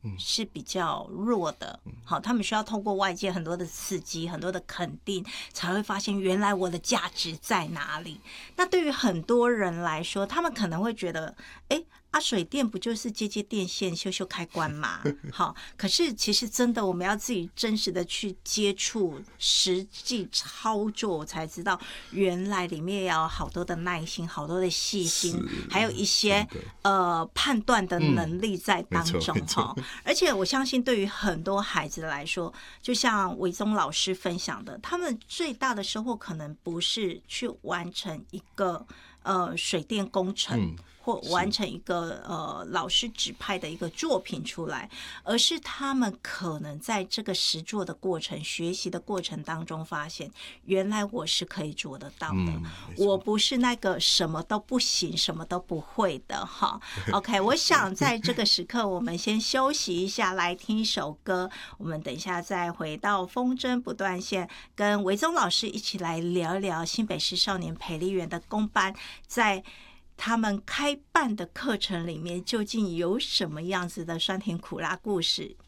是比较弱的，好，他们需要透过外界很多的刺激、很多的肯定，才会发现原来我的价值在哪里。那对于很多人来说，他们可能会觉得，水电不就是接电线、修开关嘛？好，可是其实真的，我们要自己真实的去接触、实际操作，我才知道原来里面要有好多的耐心、好多的细心，还有一些判断的能力在当中哈。而且我相信，对于很多孩子来说，就像伟宗老师分享的，他们最大的收获可能不是去完成一个水电工程。或完成一个老师指派的一个作品出来，而是他们可能在这个实作的过程、学习的过程当中，发现原来我是可以做得到的，我不是那个什么都不行、什么都不会的哈。OK， 我想在这个时刻，我们先休息一下，来听一首歌。我们等一下再回到风筝不断线，跟维宗老师一起来聊一聊新北市少年培力园的公班在他们开办的课程里面究竟有什么样子的酸甜苦辣故事。